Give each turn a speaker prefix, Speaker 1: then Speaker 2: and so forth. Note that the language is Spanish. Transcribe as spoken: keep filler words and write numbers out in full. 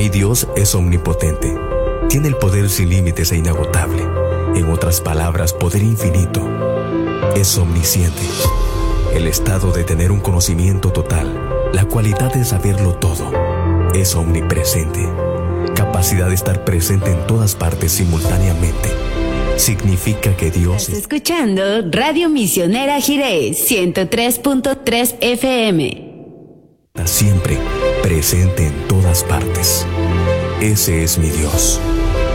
Speaker 1: Mi Dios es omnipotente. Tiene el poder sin límites e inagotable. En otras palabras, poder infinito. Es omnisciente. El estado de tener un conocimiento total. La cualidad de saberlo todo. Es omnipresente. Capacidad de estar presente en todas partes simultáneamente. Significa que Dios...
Speaker 2: Estás escuchando Radio Misionera Jiré, ciento tres punto tres F M.
Speaker 1: Está siempre presente en todas partes. Ese es mi Dios.